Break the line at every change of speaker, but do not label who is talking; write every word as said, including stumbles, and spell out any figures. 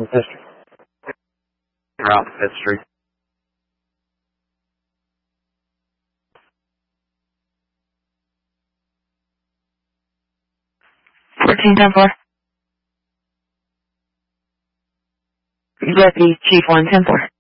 Fifth Street.
Route Fifth Street.
fourteen ten four. Deputy Chief one ten four.